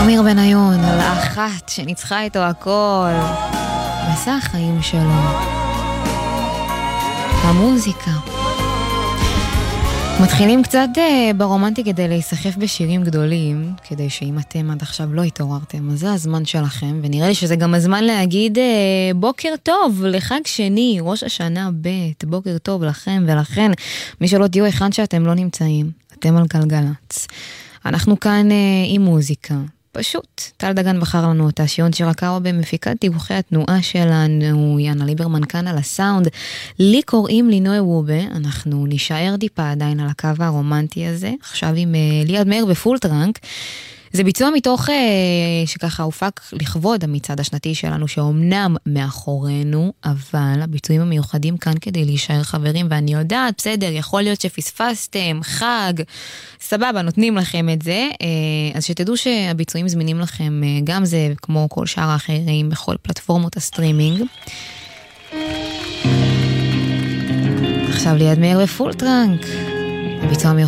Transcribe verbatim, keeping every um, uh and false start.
אמיר בניון, על האחת שניצחה איתו הכל, מסע החיים שלו, המוזיקה. מתחילים קצת ברומנטי כדי להיסחף בשירים גדולים, כדי שאם אתם עד עכשיו לא התעוררתם, אז זה הזמן שלכם, ונראה לי שזה גם הזמן להגיד בוקר טוב לחג שני, ראש השנה ב', בוקר טוב לכם ולכן, מי שלא תהיו היכן שאתם לא נמצאים, אתם על גלגלצ. אנחנו כאן עם מוזיקה. פשוט, טל דגן בחר לנו אותה, שיון שירקאו במפיקת דיווחי התנועה שלנו, יאנה ליברמן כאן על הסאונד, לי קוראים לינוי וובה, אנחנו נשאר טיפה עדיין על הקו הרומנטי הזה, עכשיו עם uh, ליעד מאיר בפול טרנק, זה ביצוע מתוך uh, שככה הופק לכבוד המצעד השנתי שלנו, שאומנם מאחורינו, אבל הביצועים המיוחדים כאן כדי להישאר חברים, ואני יודעת, בסדר, יכול להיות שפספסתם, חג, סבבה, נותנים לכם את זה, uh, אז שתדעו שהביצועים זמינים לכם, uh, גם זה כמו כל שאר האחרים, בכל פלטפורמות הסטרימינג. עכשיו ליעד מאיר בפול טרנק, הביצוע